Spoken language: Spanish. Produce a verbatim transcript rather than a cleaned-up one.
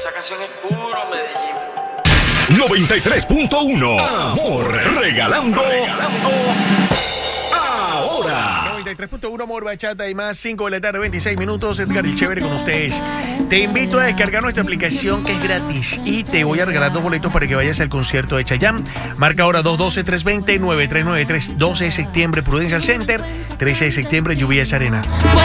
Esa canción es puro Medellín. noventa y tres punto uno. Amor, regalando, regalando ahora. noventa y tres punto uno Amor, Bachata y más, cinco de la tarde, veintiséis minutos. Edgar el Chévere con ustedes. Te invito a descargar nuestra aplicación que es gratis y te voy a regalar dos boletos para que vayas al concierto de Chayanne. Marca ahora dos uno dos, tres dos cero, nueve tres nueve tres. doce de septiembre, Prudential Center. trece de septiembre, Lluvias Arena.